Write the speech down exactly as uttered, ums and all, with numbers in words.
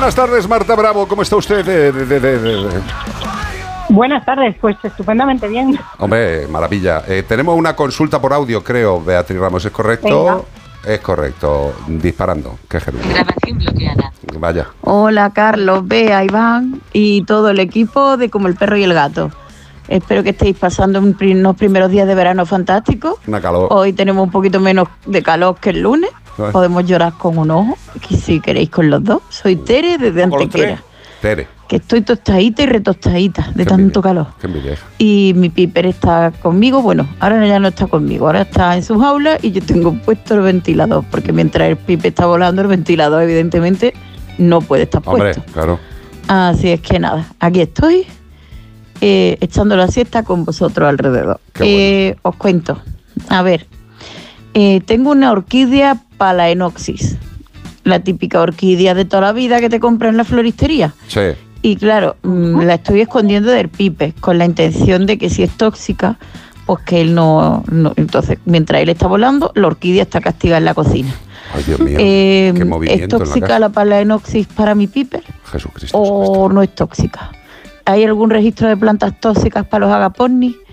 buenas tardes, Marta Bravo. ¿Cómo está usted? De, de, de, de, de? Buenas tardes, pues estupendamente bien. Hombre, maravilla. Eh, tenemos una consulta por audio, creo, Beatriz Ramos. ¿Es correcto? Venga. Es correcto. Disparando. Qué gerundio. Grabación bloqueada. Vaya. Hola Carlos, Bea, Iván y todo el equipo de Como el Perro y el Gato. Espero que estéis pasando un pri- unos primeros días de verano fantásticos. Una calor. Hoy tenemos un poquito menos de calor que el lunes. Ay. Podemos llorar con un ojo, que si queréis con los dos. Soy Tere desde ¿Con los Antequera, tres? Tere. que estoy tostadita y retostadita de Qué tanto envidia, calor. Qué envidia. Y mi Piper está conmigo, bueno, ahora ya no está conmigo, ahora está en su jaula y yo tengo puesto el ventilador, porque mientras el Piper está volando, el ventilador evidentemente no puede estar Hombre, puesto. claro. Así es que nada, aquí estoy, eh, echando la siesta con vosotros alrededor. Qué Eh, os cuento, a ver, eh, tengo una orquídea Phalaenopsis, la típica orquídea de toda la vida que te compras en la floristería. Sí. Y claro, mm, la estoy escondiendo del Pipe, con la intención de que si es tóxica, pues que él no, no- Entonces, mientras él está volando, la orquídea está castigada en la cocina. Ay, Dios mío. Eh, Qué ¿Es movimiento en la tóxica casa. la Phalaenopsis para mi Piper Jesucristo. o no es tóxica? ¿Hay algún registro de plantas tóxicas para los agapornis?